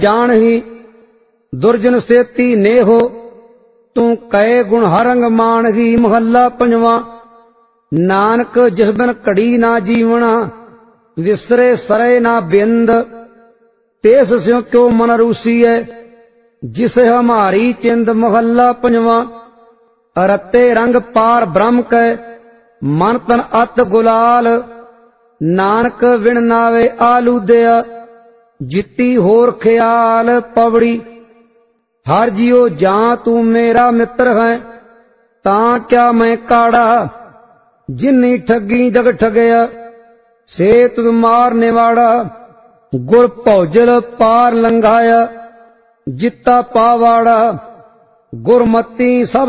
जान ही दुर्जन सेती नेहो तू कहे गुण हरंग मान ही। महला पंजवा। नानक जिस दिन घड़ी ना जीवना विसरे सरे ना बिंद तेस स्यों क्यों मन रूसीए जिसे हमारी चिंद। महला पंजवा। रते रंग पार ब्रह्म कै मन तन अत गुलाल नानक विण नावे आलूदया जिती होर ख्याल। पवड़ी। हर जियो जां तू मेरा मित्र है तां क्या मैं काड़ा जिन्नी ठगी जग ठगया से तुद मारने वाड़ा। गुर भौजल पार लंघाया जिता पावाड़ा गुरमती सब